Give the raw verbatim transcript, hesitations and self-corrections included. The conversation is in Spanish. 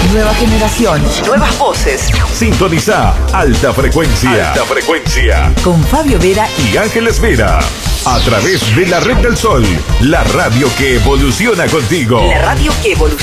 Nueva generación, nuevas voces. Sintoniza Alta Frecuencia. Alta Frecuencia. Con Fabio Vera y Ángeles Vera. A través de la Red del Sol. La radio que evoluciona contigo. La radio que evoluciona.